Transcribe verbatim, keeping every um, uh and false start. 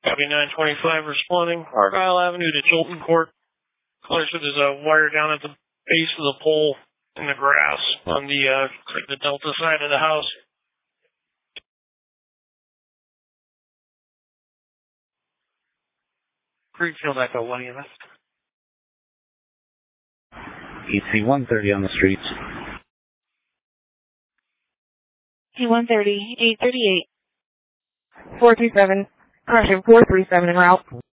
Copy nine twenty-five responding. Argyle Avenue to Chilton Court. Closer, there's a wire down at the base of the pole in the grass on the, uh, like the Delta side of the house. Greenfield Echo one E M S. E C one thirty on the streets. E one thirty, eight thirty-eight. four three seven. Correction, four three seven en route.